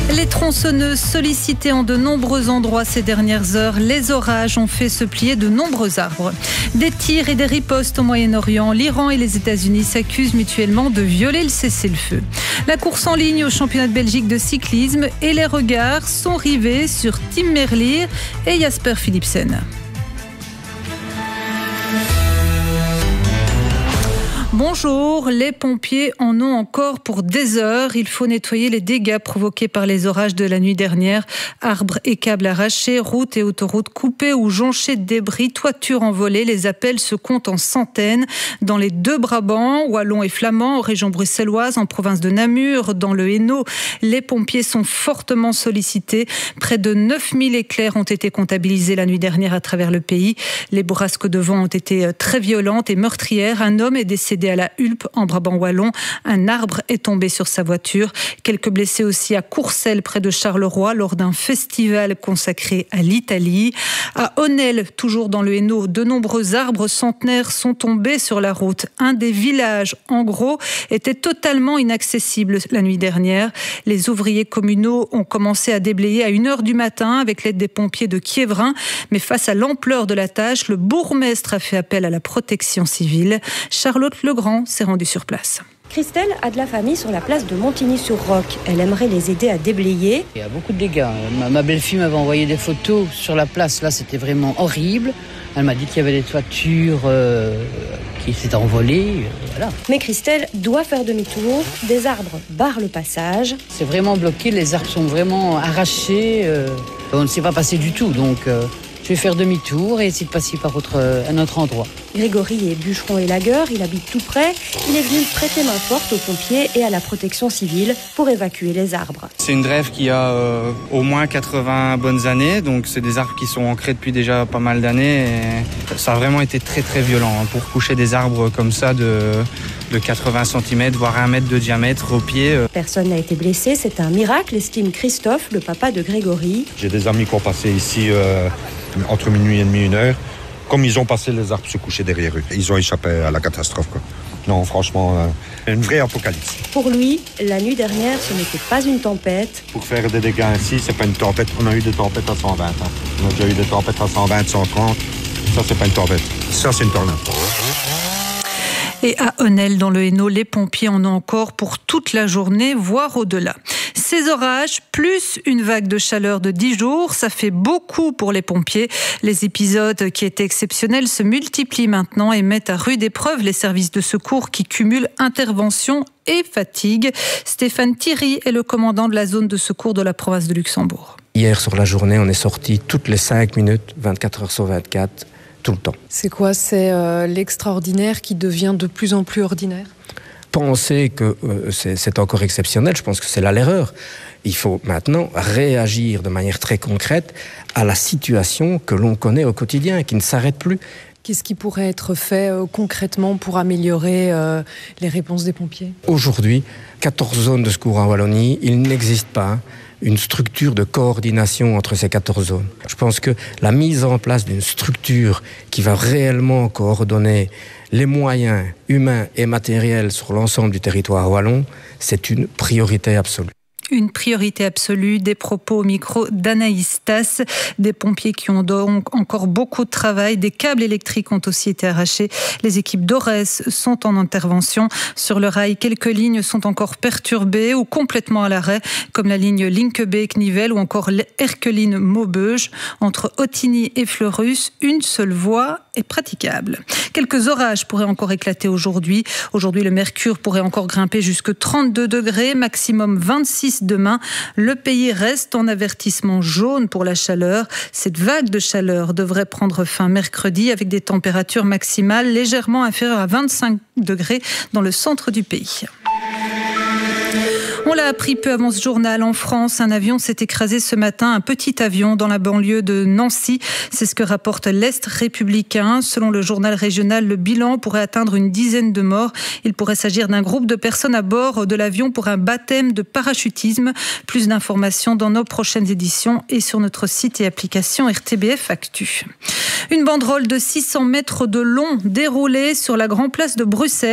Les tronçonneuses sollicitées en de nombreux endroits ces dernières heures, les orages ont fait se plier de nombreux arbres. Des tirs et des ripostes au Moyen-Orient, l'Iran et les États-Unis s'accusent mutuellement de violer le cessez-le-feu. La course en ligne au championnat de Belgique de cyclisme et les regards sont rivés sur Tim Merlier et Jasper Philipsen. Bonjour, les pompiers en ont encore pour des heures. Il faut nettoyer les dégâts provoqués par les orages de la nuit dernière. Arbres et câbles arrachés, routes et autoroutes coupées ou jonchées de débris, toitures envolées. Les appels se comptent en centaines. Dans les deux Brabants, wallons et flamands, en région bruxelloise, en province de Namur, dans le Hainaut, les pompiers sont fortement sollicités. Près de 9000 éclairs ont été comptabilisés la nuit dernière à travers le pays. Les bourrasques de vent ont été très violentes et meurtrières. Un homme est décédé à la Hulpe, en Brabant wallon. Un arbre est tombé sur sa voiture. Quelques blessés aussi à Courcelles, près de Charleroi, lors d'un festival consacré à l'Italie. À Honnel, toujours dans le Hainaut, de nombreux arbres centenaires sont tombés sur la route. Un des villages, en gros, était totalement inaccessible la nuit dernière. Les ouvriers communaux ont commencé à déblayer à 1h du matin avec l'aide des pompiers de Quiévrin. Mais face à l'ampleur de la tâche, le bourgmestre a fait appel à la protection civile. Charlotte Legrand s'est rendue sur place. Christelle a de la famille sur la place de Montigny-sur-Roc. Elle aimerait les aider à déblayer. Il y a beaucoup de dégâts. Ma belle-fille m'avait envoyé des photos sur la place. Là, c'était vraiment horrible. Elle m'a dit qu'il y avait des toitures qui s'étaient envolées. Voilà. Mais Christelle doit faire demi-tour. Des arbres barrent le passage. C'est vraiment bloqué. Les arbres sont vraiment arrachés. On ne s'est pas passé du tout. Donc, je vais faire demi-tour et essayer de passer par un autre endroit. Grégory est bûcheron et lagueur, il habite tout près. Il est venu prêter main forte aux pompiers et à la protection civile pour évacuer les arbres. C'est une drève qui a au moins 80 bonnes années, donc c'est des arbres qui sont ancrés depuis déjà pas mal d'années. Et ça a vraiment été très très violent pour coucher des arbres comme ça de 80 cm, voire 1 mètre de diamètre au pied. Personne n'a été blessé, c'est un miracle, estime Christophe, le papa de Grégory. J'ai des amis qui ont passé ici entre minuit et demi, 1h. Comme ils ont passé, les arbres se couchaient derrière eux. Ils ont échappé à la catastrophe, quoi. Non, franchement, une vraie apocalypse. Pour lui, la nuit dernière, ce n'était pas une tempête. Pour faire des dégâts ainsi, c'est pas une tempête. On a eu des tempêtes à 120. On a déjà eu des tempêtes à 120, 130. Ça, c'est pas une tempête. Ça, c'est une tornade. Et à Honnel, dans le Hainaut, les pompiers en ont encore pour toute la journée, voire au-delà. Ces orages, plus une vague de chaleur de 10 jours, ça fait beaucoup pour les pompiers. Les épisodes qui étaient exceptionnels se multiplient maintenant et mettent à rude épreuve les services de secours qui cumulent intervention et fatigue. Stéphane Thierry est le commandant de la zone de secours de la province de Luxembourg. Hier, sur la journée, on est sorti toutes les 5 minutes, 24 heures sur 24, tout le temps. C'est quoi ? C'est l'extraordinaire qui devient de plus en plus ordinaire ? Penser que c'est encore exceptionnel, je pense que c'est là l'erreur. Il faut maintenant réagir de manière très concrète à la situation que l'on connaît au quotidien et qui ne s'arrête plus. Qu'est-ce qui pourrait être fait concrètement pour améliorer les réponses des pompiers ? Aujourd'hui, 14 zones de secours en Wallonie, il n'existe pas une structure de coordination entre ces 14 zones. Je pense que la mise en place d'une structure qui va réellement coordonner les moyens humains et matériels sur l'ensemble du territoire wallon, c'est une priorité absolue. Une priorité absolue, des propos au micro d'Anaïs Tass, des pompiers qui ont donc encore beaucoup de travail, des câbles électriques ont aussi été arrachés, les équipes d'Ores sont en intervention. Sur le rail, quelques lignes sont encore perturbées ou complètement à l'arrêt, comme la ligne Linkebeek-Nivelles ou encore Erqueline-Maubeuge. Entre Ottigny et Fleurus, une seule voie est praticable. Quelques orages pourraient encore éclater aujourd'hui. Aujourd'hui, le mercure pourrait encore grimper jusque 32 degrés, maximum 26 demain. Le pays reste en avertissement jaune pour la chaleur. Cette vague de chaleur devrait prendre fin mercredi avec des températures maximales légèrement inférieures à 25 degrés dans le centre du pays. On l'a appris peu avant ce journal. En France, un avion s'est écrasé ce matin, un petit avion dans la banlieue de Nancy. C'est ce que rapporte l'Est républicain. Selon le journal régional, le bilan pourrait atteindre une dizaine de morts. Il pourrait s'agir d'un groupe de personnes à bord de l'avion pour un baptême de parachutisme. Plus d'informations dans nos prochaines éditions et sur notre site et application RTBF Actu. Une banderole de 600 mètres de long déroulée sur la Grand Place de Bruxelles.